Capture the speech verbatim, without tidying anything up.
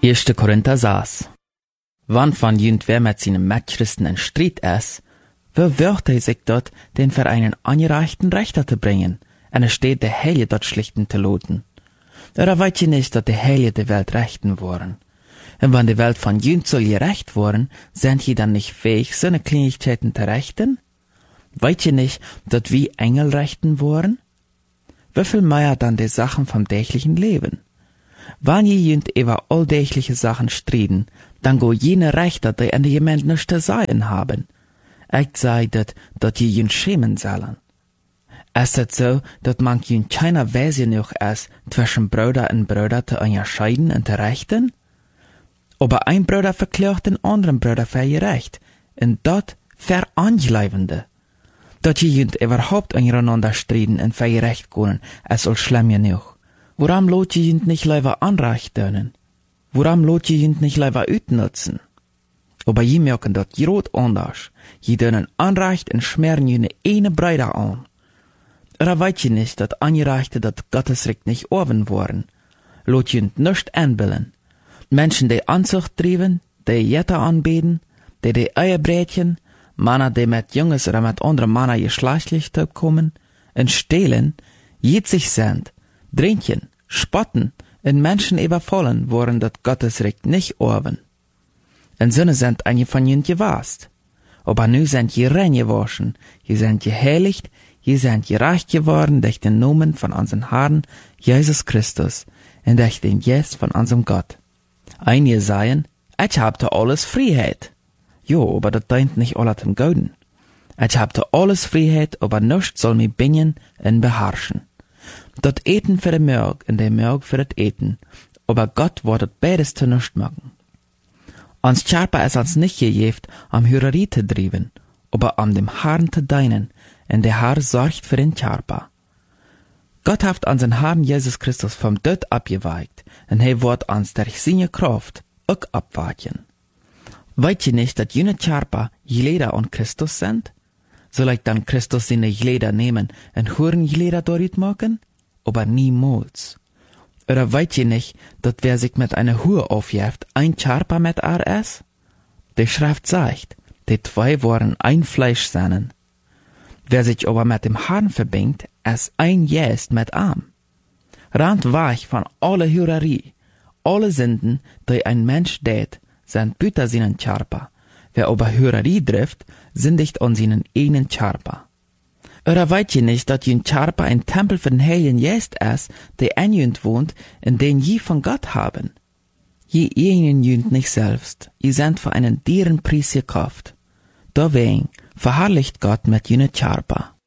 Eerste Korinther sechs. Wann van jünt wer met zijn Mitchristen in strijd is, verwirkt hij zich dat den voor einen angereichten Rechter te bringen, en er steht de Heilige dat schlichten te loten. Oder weet je niet dat de Heilige de Welt rechten worden? En wann de Welt van jünt soll gerecht worden, sind je dan nicht fähig, seine Kleinigkeiten te rechten? Weet je nicht, dat wie Engel rechten worden? Wieviel mehr dann die Sachen vom täglichen Leben? Wann je jünt über alldächliche Sachen striden, dann go jene Rechter, die in der Gemeinde nichts zu sagen haben. Ich sei dat, dat je jünt schämen sollen. Ist es so, dat man jünt keiner Weise genug ist, zwischen Brüder und Brüder zu unterscheiden und zu rechten? Aber ein Bruder verklagt den anderen Bruder für gerecht, und dat verangeleivende. Dat je jünt überhaupt untereinander striden und für gerecht gehen, ist al schlimm genug. Warum lot je jünt nicht lieber Anrecht dönen? Warum lot je jünt nicht lieber utnutzen? Aber je merken dat groot anders. Je dönen Anrecht und schmeren jene eine Brüder an. Oder weet je nicht, dat Angereichte dat Gottesrecht nicht oben worden? Lot jünt nicht anbillen. Menschen, die Anzucht trieben, die Jetter anbeten, die die Eier brätchen, Männer, die mit Junges oder mit anderen Männern geschlechtlich kommen, und stehlen, jitzig sind, drinken, spotten, und Menschen überfallen, worden dat Gottesrecht nicht oben. Und Sinne sind einige von jünt gewast. Aber nu sind je rein gewaschen, je sind geheiligt, je sind gerecht geworden durch den Namen von unserem Herrn Jesus Christus und durch den Geist von unserem Gott. Einige sagen, ich hab da alles Freiheit. Jo, aber das deint nicht alle zum Guten. Ich hab da alles Freiheit, aber nichts soll mich bingen und beherrschen. Dat Eten für den Mörg und der Mörg für das Eten, aber Gott wird beides zu nichts machen. Uns Charpa ist uns nicht gegeben, am Hürerie zu drieben, aber am dem Herrn zu dienen, und der Herr sorgt für den Charpa. Gott hat unseren Herrn Jesus Christus vom Tod abgeweigt, und er wird uns durch seine Kraft auch abweichen. Weet je nicht, dass jene Charpa Geleder und Christus sind? Soll ich dann Christus seine Geleder nehmen und hören Geleder dort machen? Aber niemals. Oder weet je nicht, dass wer sich mit einer Hure aufjäft, ein Charpa mit er ist? Die Schrift sagt, die zwei wollen ein Fleisch sein. Wer sich aber mit dem Herrn verbindet, ist ein Geist mit ihm. Rand weich von alle Hürerie, alle Sünden, die ein Mensch tät, sind büter seinen Charpa. Wer aber Hürerie trifft, sündigt an seinen eigenen Charpa. Oder weet je nicht, dass ein Charpa ein Tempel für den Heiligen Geist ist, der in jünt wohnt, in den je von Gott haben? Je ihnen jünt nicht selbst, je sind für einen deeren Preis gekauft. Deswegen verherrlicht Gott mit jene Charpa.